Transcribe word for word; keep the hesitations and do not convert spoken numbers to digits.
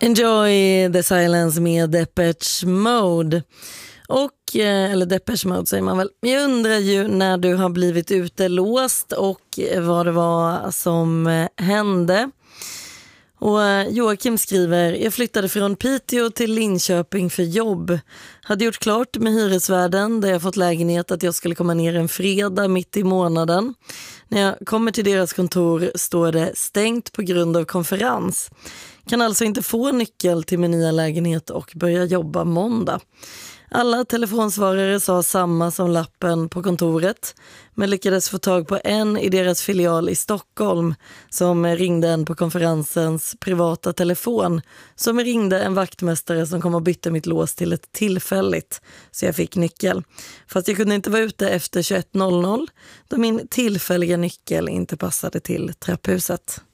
Enjoy the silence med Depeche Mode. Och, eller Depeche Mode säger man väl. Jag undrar ju när du har blivit utelåst och vad det var som hände. Och Joakim skriver: jag flyttade från Piteå till Linköping för jobb. Hade gjort klart med hyresvärden där jag fått lägenhet att jag skulle komma ner en fredag mitt i månaden. När jag kommer till deras kontor står det stängt på grund av konferens. Kan alltså inte få nyckel till min nya lägenhet och börja jobba måndag. Alla telefonsvarare sa samma som lappen på kontoret, men lyckades få tag på en i deras filial i Stockholm som ringde en på konferensens privata telefon, som ringde en vaktmästare som kom och bytte mitt lås till ett tillfälligt, så jag fick nyckel. Fast jag kunde inte vara ute efter tjugoett noll noll då min tillfälliga nyckel inte passade till trapphuset.